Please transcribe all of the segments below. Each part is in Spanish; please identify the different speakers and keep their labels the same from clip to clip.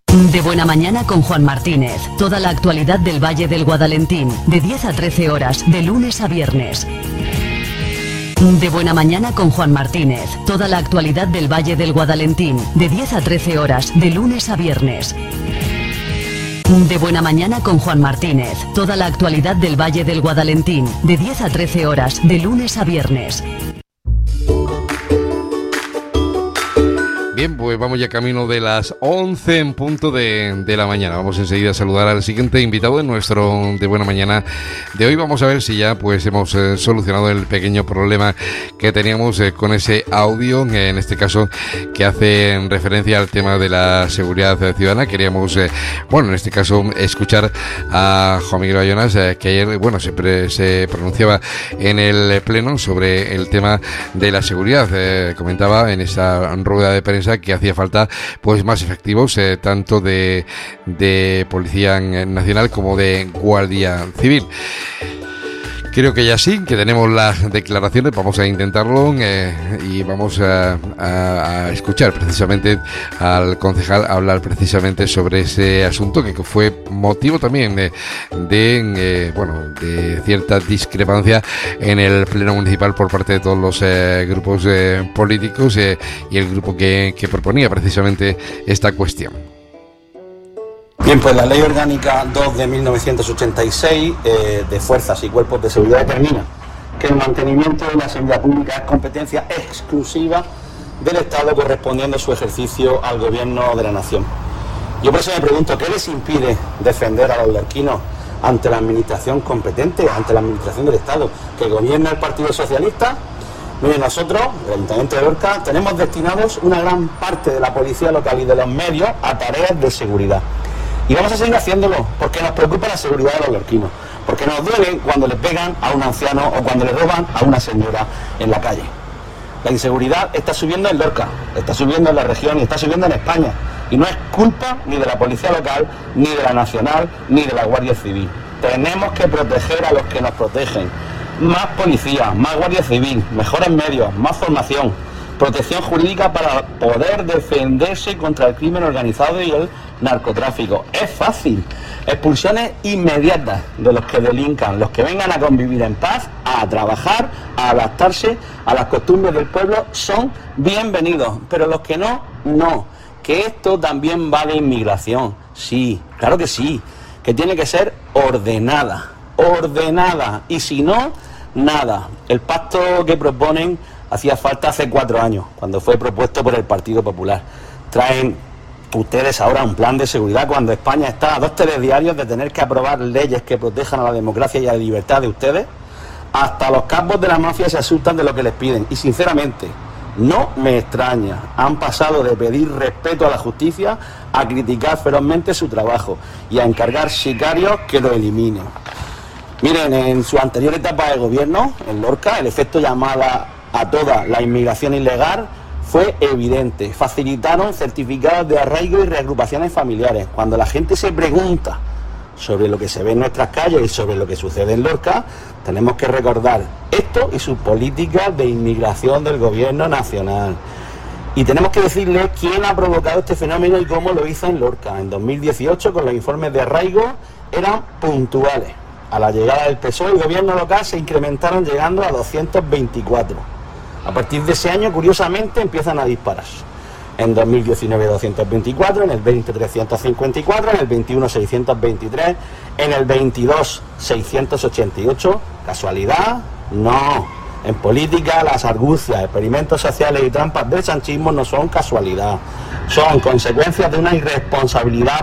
Speaker 1: De Buena Mañana con Juan Martínez. Toda la actualidad del Valle del Guadalentín, de 10 a 13 horas, de lunes a viernes. De Buena Mañana con Juan Martínez. Toda la actualidad del Valle del Guadalentín, de 10 a 13 horas, de lunes a viernes. De Buena Mañana con Juan Martínez. Toda la actualidad del Valle del Guadalentín, de 10 a 13 horas, de lunes a viernes.
Speaker 2: Bien, pues vamos ya camino de las 11 en punto de la mañana. Vamos enseguida a saludar al siguiente invitado de nuestro De Buena Mañana de hoy. Vamos a ver si ya pues hemos solucionado el pequeño problema que teníamos con ese audio, en este caso que hace referencia al tema de la seguridad ciudadana. Queríamos, en este caso escuchar a Juan Miguel Bayonas, que ayer, se pronunciaba en el pleno sobre el tema de la seguridad. Comentaba en esa rueda de prensa que hacía falta pues más efectivos, tanto de Policía Nacional como de Guardia Civil. Creo que ya sí, que tenemos las declaraciones, vamos a intentarlo y vamos a escuchar precisamente al concejal hablar precisamente sobre ese asunto que fue motivo también de cierta discrepancia en el Pleno Municipal por parte de todos los grupos políticos y el grupo que proponía precisamente esta cuestión.
Speaker 3: Bien, pues la Ley Orgánica 2 de 1986 de Fuerzas y Cuerpos de Seguridad determina que el mantenimiento de la seguridad pública es competencia exclusiva del Estado, correspondiendo su ejercicio al Gobierno de la Nación. Yo por eso me pregunto, ¿qué les impide defender a los lorquinos ante la administración competente, ante la administración del Estado, que gobierna el Partido Socialista? Miren, nosotros, el Ayuntamiento de Lorca, tenemos destinados una gran parte de la policía local y de los medios a tareas de seguridad. Y vamos a seguir haciéndolo, porque nos preocupa la seguridad de los lorquinos, porque nos duele cuando le pegan a un anciano o cuando le roban a una señora en la calle. La inseguridad está subiendo en Lorca, está subiendo en la región y está subiendo en España. Y no es culpa ni de la policía local, ni de la nacional, ni de la Guardia Civil. Tenemos que proteger a los que nos protegen. Más policía, más Guardia Civil, mejores medios, más formación, protección jurídica para poder defenderse contra el crimen organizado y el narcotráfico. Es fácil. Expulsiones inmediatas de los que delincan, los que vengan a convivir en paz, a trabajar, a adaptarse a las costumbres del pueblo, son bienvenidos. Pero los que no, no. Que esto también va de inmigración. Sí, claro que sí. Que tiene que ser ordenada. Ordenada. Y si no, nada. El pacto que proponen hacía falta hace 4 años, cuando fue propuesto por el Partido Popular. Traen ustedes ahora un plan de seguridad cuando España está a 2 telediarios de tener que aprobar leyes que protejan a la democracia y a la libertad de ustedes. Hasta los capos de la mafia se asustan de lo que les piden. Y sinceramente, no me extraña. Han pasado de pedir respeto a la justicia a criticar ferozmente su trabajo y a encargar sicarios que lo eliminen. Miren, en su anterior etapa de gobierno, en Lorca, el efecto llamada a toda la inmigración ilegal fue evidente. Facilitaron certificados de arraigo y reagrupaciones familiares. Cuando la gente se pregunta sobre lo que se ve en nuestras calles y sobre lo que sucede en Lorca, tenemos que recordar esto y sus políticas de inmigración del gobierno nacional. Y tenemos que decirle quién ha provocado este fenómeno y cómo lo hizo en Lorca. En 2018, con los informes de arraigo, eran puntuales. A la llegada del PSOE, el gobierno local se incrementaron llegando a 224. A partir de ese año, curiosamente, empiezan a disparar. En 2019, 224, en el 20, 354, en el 21, 623, en el 22, 688. ¿Casualidad? No. En política, las argucias, experimentos sociales y trampas del sanchismo no son casualidad. Son consecuencias de una irresponsabilidad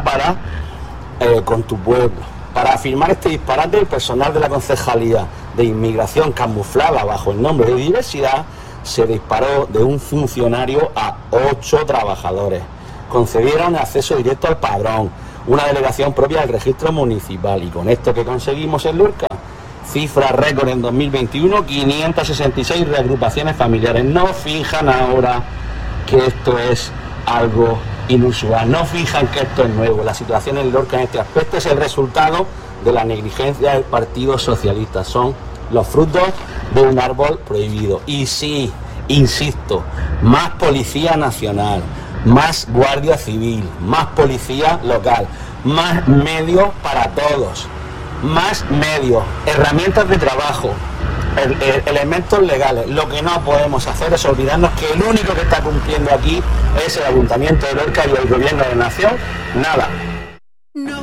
Speaker 3: con tu pueblo. Para afirmar este disparate, el personal de la Concejalía de Inmigración, camuflada bajo el nombre de diversidad, se disparó de un funcionario a 8 trabajadores. Concedieron acceso directo al padrón, una delegación propia del registro municipal. Y con esto que conseguimos en Lorca, cifra récord en 2021, 566 reagrupaciones familiares. No fijan ahora que esto es algo inusual, no fijan que esto es nuevo. La situación en Lorca en este aspecto es el resultado de la negligencia del Partido Socialista. Son los frutos de un árbol prohibido. Y sí, insisto, más Policía Nacional, más guardia civil, más policía local, más medios para todos, más medios, herramientas de trabajo, elementos legales. Lo que no podemos hacer es olvidarnos que el único que está cumpliendo aquí es el Ayuntamiento de Lorca y el Gobierno de la Nación. Nada.
Speaker 4: No